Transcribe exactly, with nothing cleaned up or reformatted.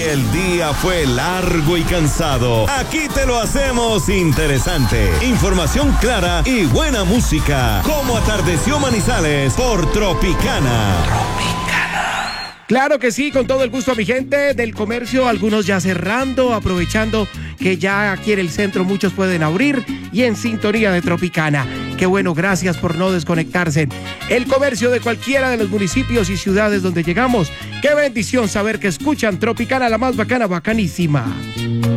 el día fue largo y cansado, aquí te lo hacemos interesante. Información clara y buena música. Como atardeció Manizales por Tropicana. Claro que sí, con todo el gusto a mi gente del comercio, algunos ya cerrando, aprovechando que ya aquí en el centro muchos pueden abrir y en sintonía de Tropicana. Qué bueno, gracias por no desconectarse. El comercio de cualquiera de los municipios y ciudades donde llegamos, qué bendición saber que escuchan Tropicana, la más bacana, bacanísima.